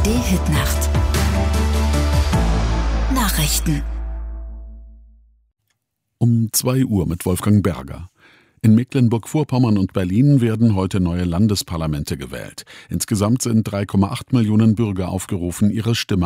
ARD-Hitnacht. Nachrichten. Um 2 Uhr mit Wolfgang Berger. In Mecklenburg-Vorpommern und Berlin werden heute neue Landesparlamente gewählt. Insgesamt sind 3,8 Millionen Bürger aufgerufen, ihre Stimme